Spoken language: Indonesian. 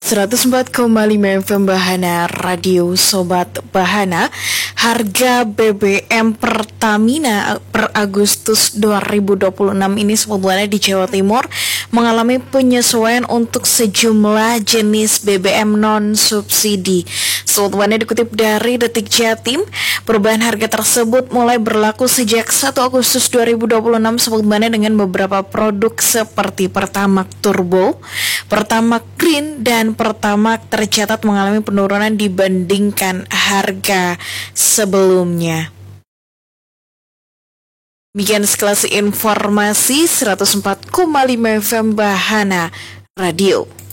104,5 FM Bahana Radio Sobat Bahana. Harga BBM Pertamina per Agustus 2026 ini sebetulnya di Jawa Timur mengalami penyesuaian untuk sejumlah jenis BBM non-subsidi. Sebetulnya dikutip dari Detik Jatim, perubahan harga tersebut mulai berlaku sejak 1 Agustus 2026 sebetulnya dengan beberapa produk seperti Pertamax Turbo, Pertamax Green, dan Pertamax tercatat mengalami penurunan dibandingkan harga sebelumnya. Demikian sekelas informasi 104,5 FM Bahana Radio.